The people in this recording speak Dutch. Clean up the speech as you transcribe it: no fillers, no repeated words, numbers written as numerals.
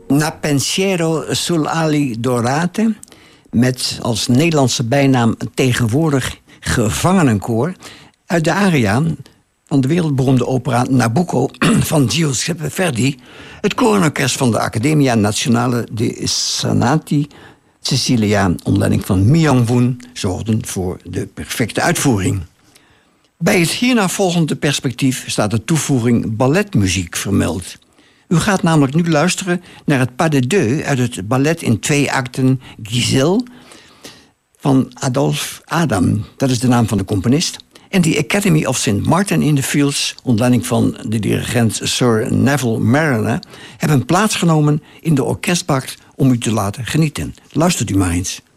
Na pensiero sul ali dorate, met als Nederlandse bijnaam tegenwoordig Gevangenenkoor, uit de aria van de wereldberoemde opera Nabucco van Giuseppe Verdi, het koororkest van de Accademia Nazionale dei Sonati Sicilia onder leiding van Myung-Whun zorgden voor de perfecte uitvoering. Bij het hierna volgende perspectief staat de toevoeging balletmuziek vermeld. U gaat namelijk nu luisteren naar het pas de deux uit het ballet in 2 acten Giselle van Adolphe Adam. Dat is de naam van de componist. En die Academy of St. Martin in the Fields, onder leiding van de dirigent Sir Neville Marriner, hebben plaatsgenomen in de orkestbak om u te laten genieten. Luistert u maar eens.